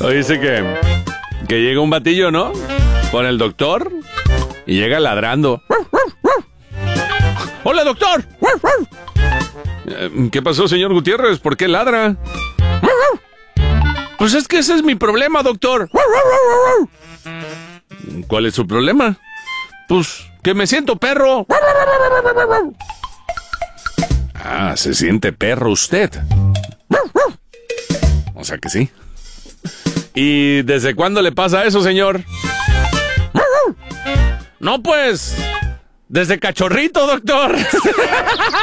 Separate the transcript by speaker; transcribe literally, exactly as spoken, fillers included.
Speaker 1: Dice que, que llega un batillo, ¿no? Con el doctor y llega ladrando. ¡Hola, doctor! ¿Qué pasó, señor Gutiérrez? ¿Por qué ladra? Pues es que ese es mi problema, doctor. ¿Cuál es su problema? Pues que me siento perro. Ah, se siente perro usted. O sea que sí. ¿Y desde cuándo le pasa eso, señor? No, pues, desde cachorrito, doctor.